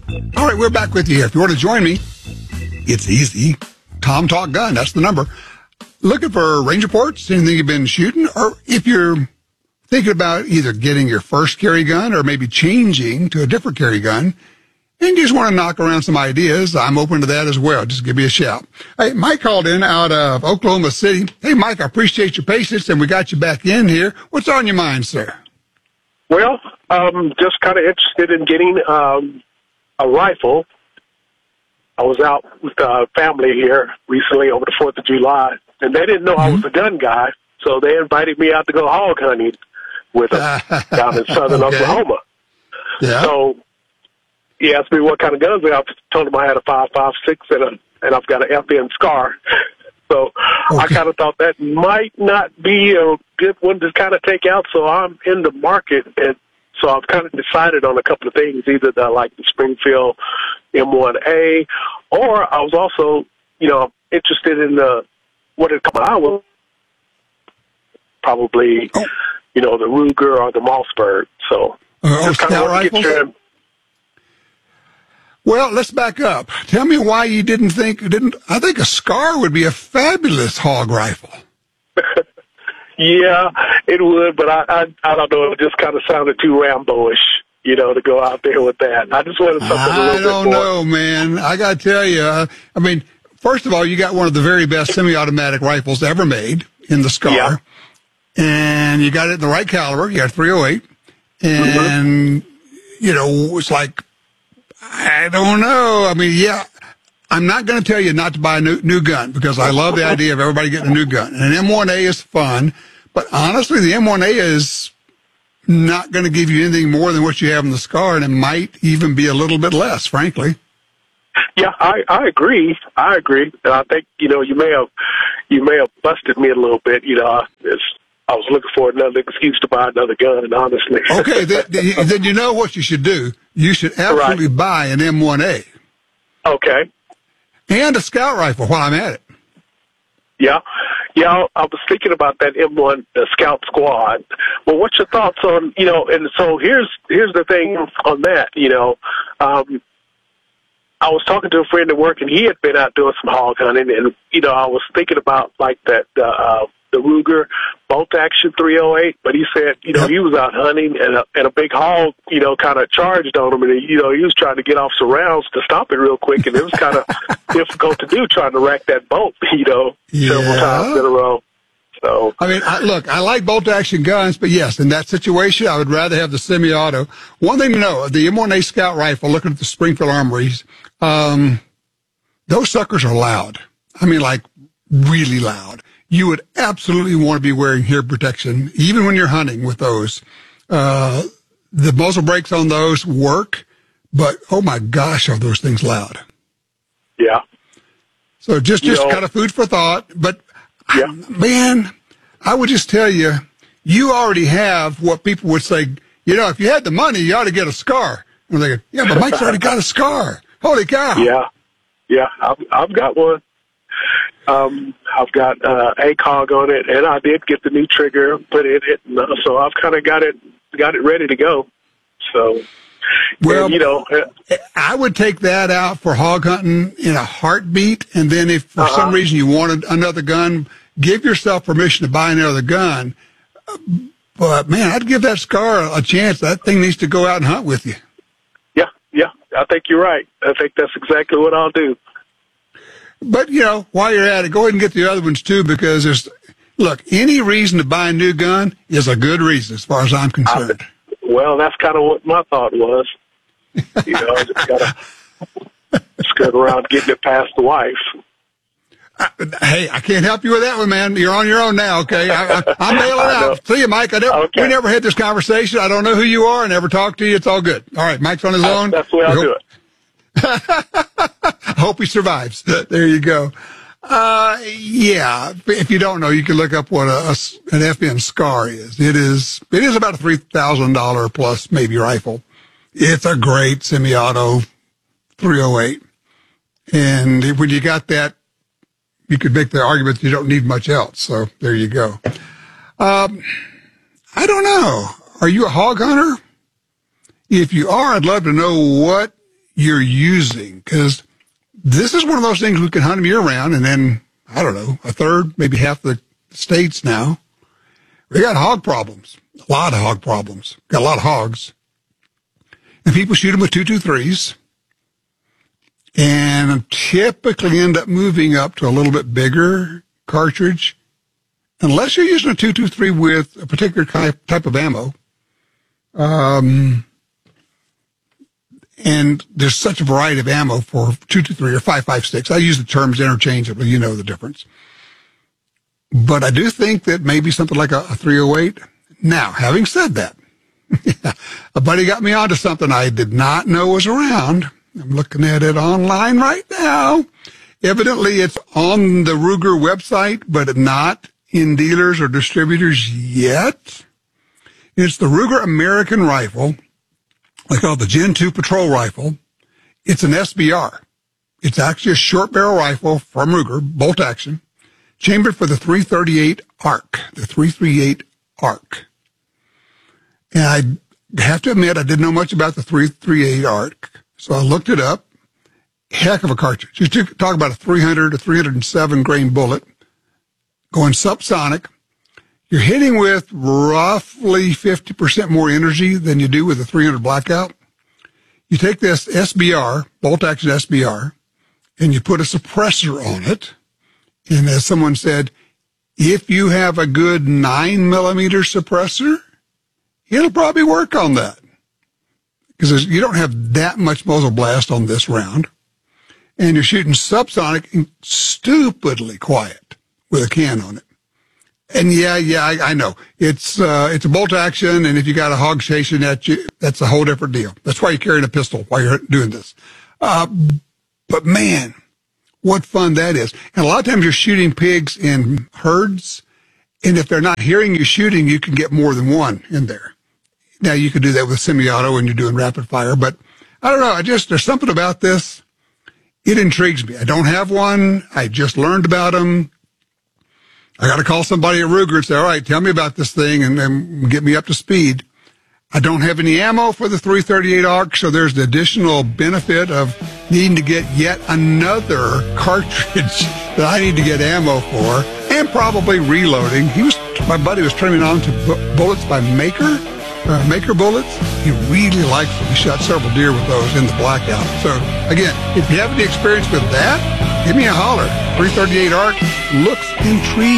All right, we're back with you here. If you want to join me, it's easy. Tom Talk Gun, that's the number. Looking for range reports, anything you've been shooting, or if you're thinking about either getting your first carry gun or maybe changing to a different carry gun, and you just want to knock around some ideas, I'm open to that as well. Just give me a shout. Hey, Mike called in out of Oklahoma City. Hey, Mike, I appreciate your patience, and we got you back in here. What's on your mind, sir? Well, just kind of interested in getting a rifle. I was out with family here recently over the 4th of July, and they didn't know I was a gun guy, so they invited me out to go hog hunting with them down in southern Oklahoma. Yeah. So he asked me what kind of guns I have. I told him I had a 5.56 and I've got an FN Scar. So I kind of thought that might not be a good one to kind of take out, so I'm in the market, and so I've kind of decided on a couple of things, either the Springfield M1A, or I was also, interested in what had come out, probably, the Ruger or the Mossberg. So just kind of want to get your... Well, let's back up. Tell me why you didn't think I think a Scar would be a fabulous hog rifle. Yeah, it would, but I don't know. It just kind of sounded too Rambo-ish, to go out there with that. I just wanted something a little bit more. I don't know, man. I got to tell you, first of all, you got one of the very best semi-automatic rifles ever made in the Scar. Yeah. And you got it in the right caliber. You got 308. And, it's like, I don't know. I'm not going to tell you not to buy a new gun because I love the idea of everybody getting a new gun. And an M1A is fun, but honestly, the M1A is not going to give you anything more than what you have in the Scar, and it might even be a little bit less, frankly. Yeah, I agree. And I think, you may have busted me a little bit. I was looking for another excuse to buy another gun, honestly. Okay, then you know what you should do. You should absolutely buy an M1A. Okay. And a scout rifle while I'm at it. Yeah, I was thinking about that M1 Scout Squad. Well, what's your thoughts on, and so here's the thing on that, I was talking to a friend at work, and he had been out doing some hog hunting, and, I was thinking about, the Ruger bolt-action 308, but he said, he was out hunting, and a big hog, kind of charged on him, and, he was trying to get off some rounds to stop it real quick, and it was kind of difficult to do, trying to rack that bolt, several times in a row. So I like bolt-action guns, but yes, in that situation, I would rather have the semi-auto. One thing to know, the M1A Scout rifle, looking at the Springfield Armories, those suckers are loud. Really loud. You would absolutely want to be wearing hear protection, even when you're hunting with those. The muzzle brakes on those work, but oh my gosh, are those things loud. Yeah. So just kind of food for thought. But, man, I would just tell you, you already have what people would say, if you had the money, you ought to get a Scar. And they're thinking, but Mike's already got a Scar. Holy cow. Yeah, I've got one. I've got ACOG on it, and I did get the new trigger put in it, so I've kind of got it ready to go. So, well, I would take that out for hog hunting in a heartbeat, and then if for some reason you wanted another gun, give yourself permission to buy another gun. But man, I'd give that Scar a chance. That thing needs to go out and hunt with you. Yeah, I think you're right. I think that's exactly what I'll do. But, while you're at it, go ahead and get the other ones, too, because any reason to buy a new gun is a good reason as far as I'm concerned. Well, that's kind of what my thought was. Just got to skirt around getting it past the wife. Hey, I can't help you with that one, man. You're on your own now, okay? I'm bailing out. See you, Mike. We never had this conversation. I don't know who you are. I never talked to you. It's all good. All right, Mike's on his own. That's the way I'll do it. I hope he survives. There you go. If you don't know, you can look up what an FN Scar is. It is about a $3,000 plus maybe rifle. It's a great semi-auto 308. And when you got that, you could make the argument that you don't need much else. So there you go. I don't know. Are you a hog hunter? If you are, I'd love to know what you're using, because this is one of those things we can hunt them year round, and then, I don't know, a third, maybe half the states now, we got hog problems, a lot of hog problems, got a lot of hogs, and people shoot them with 223s, and typically end up moving up to a little bit bigger cartridge, unless you're using a 223 with a particular type of ammo. And there's such a variety of ammo for 223 or 5.56. I use the terms interchangeably. You know the difference. But I do think that maybe something like a 308. Now, having said that, a buddy got me onto something I did not know was around. I'm looking at it online right now. Evidently, it's on the Ruger website, but not in dealers or distributors yet. It's the Ruger American Rifle. They call it the Gen 2 Patrol Rifle. It's an SBR. It's actually a short barrel rifle from Ruger, bolt action, chambered for the 338 ARC, the 338 ARC. And I have to admit, I didn't know much about the 338 ARC, so I looked it up. Heck of a cartridge. You talk about a 300 to 307 grain bullet going subsonic. You're hitting with roughly 50% more energy than you do with a 300 Blackout. You take this SBR, bolt action SBR, and you put a suppressor on it. And as someone said, if you have a good 9mm suppressor, it'll probably work on that. Because you don't have that much muzzle blast on this round. And you're shooting subsonic and stupidly quiet with a can on it. And I know. It's a bolt action, and if you got a hog chasing at you, that's a whole different deal. That's why you're carrying a pistol while you're doing this. But man, what fun that is. And a lot of times you're shooting pigs in herds, and if they're not hearing you shooting, you can get more than one in there. Now, you could do that with semi-auto when you're doing rapid fire, but I don't know. There's something about this. It intrigues me. I don't have one. I just learned about them. I got to call somebody at Ruger and say, all right, tell me about this thing and get me up to speed. I don't have any ammo for the 338 ARC, so there's the additional benefit of needing to get yet another cartridge that I need to get ammo for, and probably reloading. My buddy was turning me on to bullets by Maker bullets. He really likes them. He shot several deer with those in the Blackout. So again, if you have any experience with that, give me a holler. 338 ARC looks intriguing.